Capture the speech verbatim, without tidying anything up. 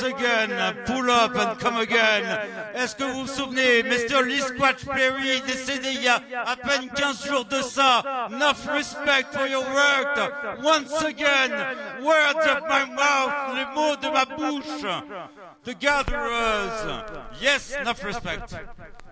again, pull up and come again. Est-ce que vous vous souvenez, mister Lee Scratch Perry, décédé il y a à peine quinze jours de ça. Enough respect for your work. Once again, words of my mouth, les mots de ma bouche. The gatherers. Yes, enough respect.